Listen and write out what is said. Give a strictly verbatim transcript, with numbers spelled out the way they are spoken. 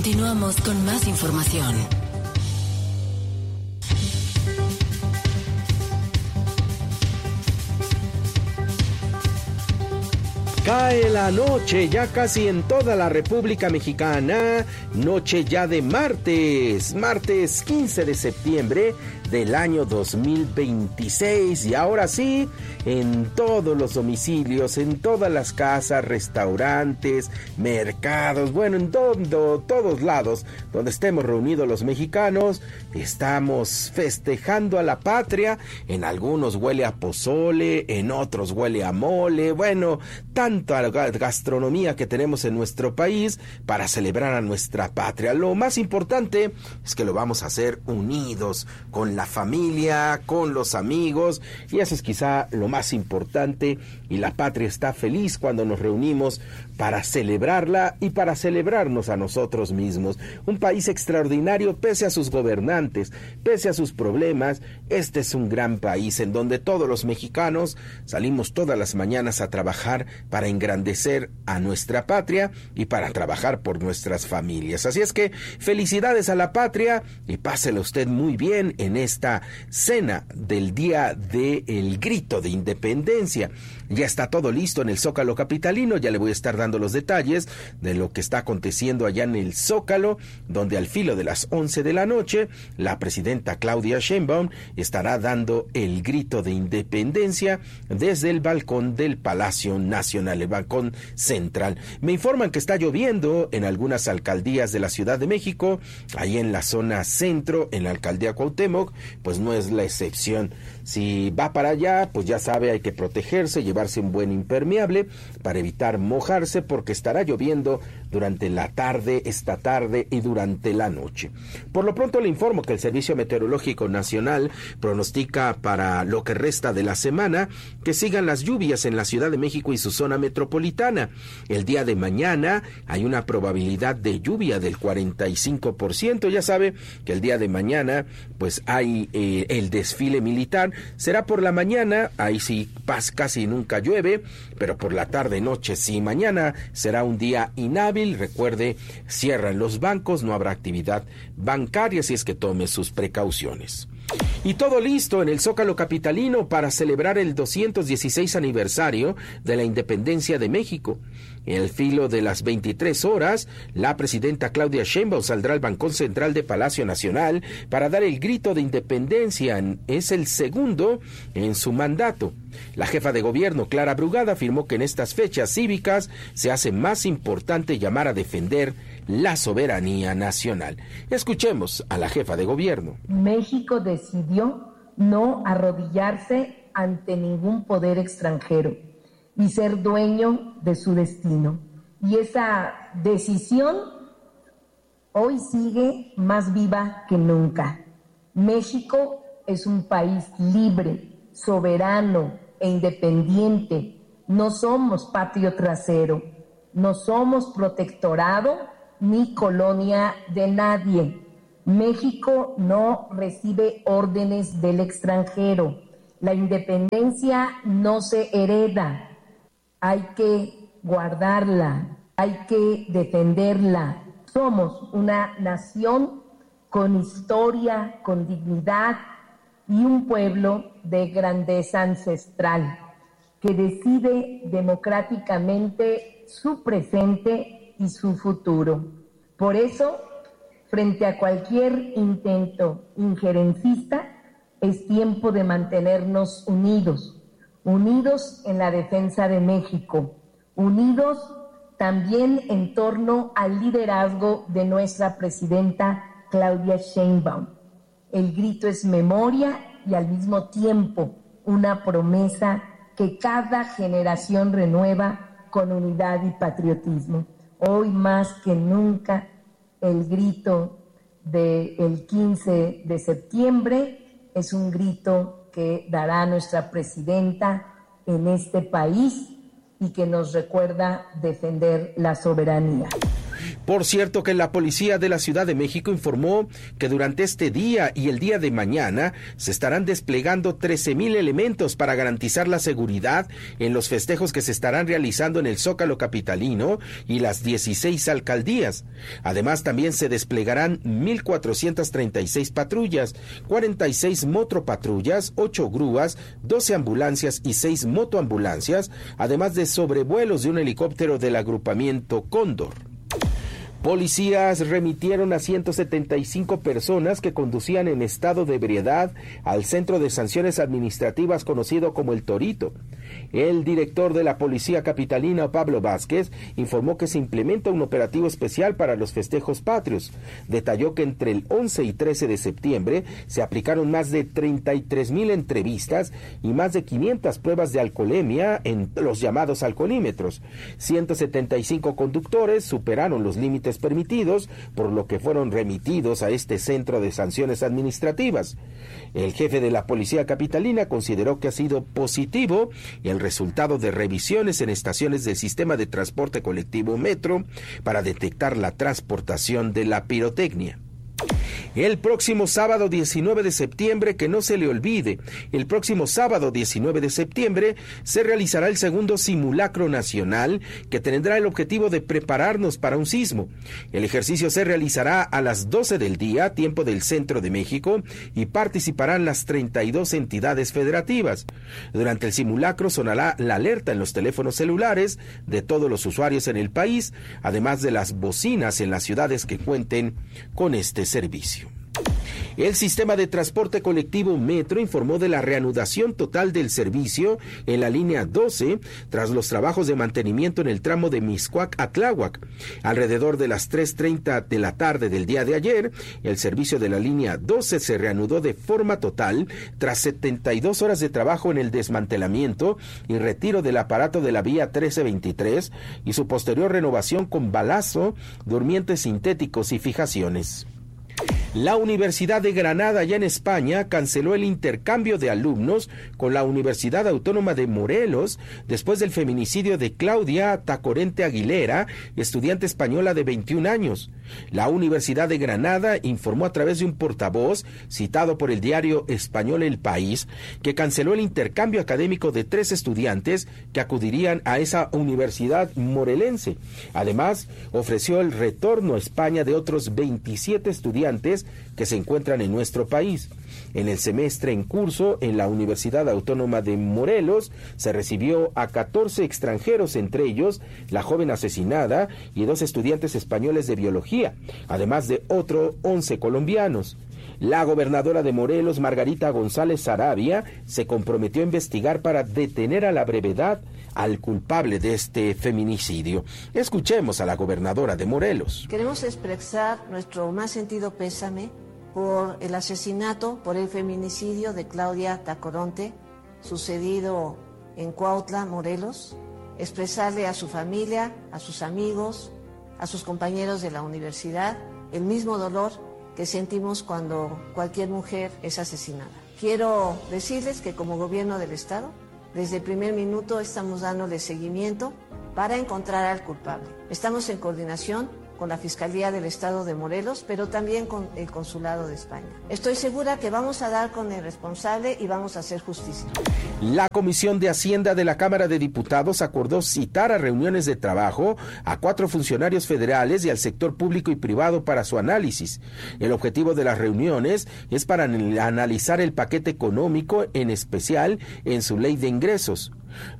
Continuamos con más información. Cae la noche ya casi en toda la República Mexicana, noche ya de martes, martes quince de septiembre del año dos mil veintiséis, y ahora sí, en todos los domicilios, en todas las casas, restaurantes, mercados, bueno, en todo, todos lados donde estemos reunidos los mexicanos, estamos festejando a la patria. En algunos huele a pozole, en otros huele a mole, bueno, tanta gastronomía que tenemos en nuestro país para celebrar a nuestra patria. Lo más importante es que lo vamos a hacer unidos, con la familia, con los amigos, y eso es quizá lo más importante, y la patria está feliz cuando nos reunimos para celebrarla y para celebrarnos a nosotros mismos. Un país extraordinario pese a sus gobernantes, pese a sus problemas. Este es un gran país en donde todos los mexicanos salimos todas las mañanas a trabajar para engrandecer a nuestra patria y para trabajar por nuestras familias. Así es que felicidades a la patria y pásela usted muy bien en esta cena del día del grito de independencia. Ya está todo listo en el Zócalo capitalino, ya le voy a estar dando los detalles de lo que está aconteciendo allá en el Zócalo, donde al filo de las once de la noche, la presidenta Claudia Sheinbaum estará dando el grito de independencia desde el balcón del Palacio Nacional, el balcón central. Me informan que está lloviendo en algunas alcaldías de la Ciudad de México, ahí en la zona centro, en la alcaldía Cuauhtémoc, pues no es la excepción. Si va para allá, pues ya sabe, hay que protegerse, llevarse un buen impermeable para evitar mojarse, porque estará lloviendo durante la tarde, esta tarde y durante la noche. Por lo pronto le informo que el Servicio Meteorológico Nacional pronostica para lo que resta de la semana que sigan las lluvias en la Ciudad de México y su zona metropolitana. El día de mañana hay una probabilidad de lluvia del cuarenta y cinco por ciento. Ya sabe que el día de mañana pues hay eh, el desfile militar. Será por la mañana, ahí sí paz, casi nunca llueve, pero por la tarde noche sí. Mañana será un día inhábil. Recuerde, cierran los bancos, no habrá actividad bancaria, así es que tome sus precauciones. Y todo listo en el Zócalo capitalino para celebrar el doscientos dieciséis aniversario de la independencia de México. En el filo de las veintitrés horas, la presidenta Claudia Sheinbaum saldrá al balcón central de Palacio Nacional para dar el grito de independencia. Es el segundo en su mandato. La jefa de gobierno, Clara Brugada, afirmó que en estas fechas cívicas se hace más importante llamar a defender la soberanía nacional. Escuchemos a la jefa de gobierno. México decidió no arrodillarse ante ningún poder extranjero y ser dueño de su destino. Y esa decisión hoy sigue más viva que nunca. México es un país libre, soberano e independiente. No somos patio trasero, no somos protectorado ni colonia de nadie. México no recibe órdenes del extranjero. La independencia no se hereda. Hay que guardarla, hay que defenderla. Somos una nación con historia, con dignidad y un pueblo de grandeza ancestral que decide democráticamente su presente y su futuro. Por eso, frente a cualquier intento injerencista, es tiempo de mantenernos unidos, unidos en la defensa de México, unidos también en torno al liderazgo de nuestra presidenta Claudia Sheinbaum. El grito es memoria y al mismo tiempo una promesa que cada generación renueva con unidad y patriotismo. Hoy más que nunca el grito del quince de septiembre es un grito que dará nuestra presidenta en este país y que nos recuerda defender la soberanía. Por cierto que la policía de la Ciudad de México informó que durante este día y el día de mañana se estarán desplegando trece mil elementos para garantizar la seguridad en los festejos que se estarán realizando en el Zócalo capitalino y las dieciséis alcaldías. Además, también se desplegarán mil cuatrocientas treinta y seis patrullas, cuarenta y seis motopatrullas, ocho grúas, doce ambulancias y seis motoambulancias, además de sobrevuelos de un helicóptero del agrupamiento Cóndor. Policías remitieron a ciento setenta y cinco personas que conducían en estado de ebriedad al Centro de Sanciones Administrativas conocido como El Torito. El director de la Policía Capitalina, Pablo Vázquez, informó que se implementa un operativo especial para los festejos patrios. Detalló que entre el once y trece de septiembre se aplicaron más de treinta y tres mil entrevistas y más de quinientas pruebas de alcoholemia en los llamados alcoholímetros. ciento setenta y cinco conductores superaron los límites permitidos, por lo que fueron remitidos a este centro de sanciones administrativas. El jefe de la Policía Capitalina consideró que ha sido positivo el resultado de revisiones en estaciones del sistema de transporte colectivo Metro para detectar la transportación de la pirotecnia. El próximo sábado diecinueve de septiembre, que no se le olvide, el próximo sábado diecinueve de septiembre se realizará el segundo simulacro nacional que tendrá el objetivo de prepararnos para un sismo. El ejercicio se realizará a las doce del día, tiempo del centro de México, y participarán las treinta y dos entidades federativas. Durante el simulacro sonará la alerta en los teléfonos celulares de todos los usuarios en el país, además de las bocinas en las ciudades que cuenten con este servicio. El sistema de transporte colectivo Metro informó de la reanudación total del servicio en la línea doce tras los trabajos de mantenimiento en el tramo de Mixcoac a Tláhuac. Alrededor de las tres treinta de la tarde del día de ayer, el servicio de la línea doce se reanudó de forma total tras setenta y dos horas de trabajo en el desmantelamiento y retiro del aparato de la vía trece veintitrés y su posterior renovación con balazo, durmientes sintéticos y fijaciones. La Universidad de Granada, ya en España, canceló el intercambio de alumnos con la Universidad Autónoma de Morelos después del feminicidio de Claudia Tacorente Aguilera, estudiante española de veintiún años. La Universidad de Granada informó a través de un portavoz, citado por el diario español El País, que canceló el intercambio académico de tres estudiantes que acudirían a esa universidad morelense. Además, ofreció el retorno a España de otros veintisiete estudiantes que se encuentran en nuestro país. En el semestre en curso en la Universidad Autónoma de Morelos se recibió a catorce extranjeros, entre ellos la joven asesinada y dos estudiantes españoles de biología, además de otros once colombianos. La gobernadora de Morelos, Margarita González Sarabia, se comprometió a investigar para detener a la brevedad al culpable de este feminicidio. Escuchemos a la gobernadora de Morelos. Queremos expresar nuestro más sentido pésame por el asesinato, por el feminicidio de Claudia Tacoronte, sucedido en Cuautla, Morelos. Expresarle a su familia, a sus amigos, a sus compañeros de la universidad, el mismo dolor que sentimos cuando cualquier mujer es asesinada. Quiero decirles que como gobierno del Estado, desde el primer minuto estamos dándole seguimiento para encontrar al culpable. Estamos en coordinación con la Fiscalía del Estado de Morelos, pero también con el Consulado de España. Estoy segura que vamos a dar con el responsable y vamos a hacer justicia. La Comisión de Hacienda de la Cámara de Diputados acordó citar a reuniones de trabajo a cuatro funcionarios federales y al sector público y privado para su análisis. El objetivo de las reuniones es para analizar el paquete económico, en especial en su ley de ingresos.